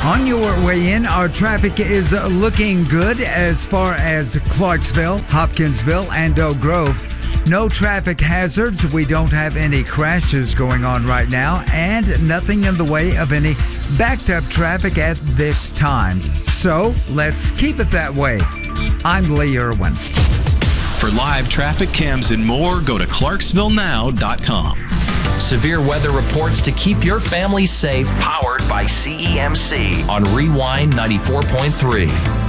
On your way in, our traffic is looking good as far as Clarksville, Hopkinsville, and Oak Grove. No traffic hazards. We don't have any crashes going on right now, and nothing in the way of any backed up traffic at this time. So let's keep it that way. I'm Lee Irwin. For live traffic cams and more, go to ClarksvilleNow.com. Severe weather reports to keep your family safe, powered by CEMC on Rewind 94.3.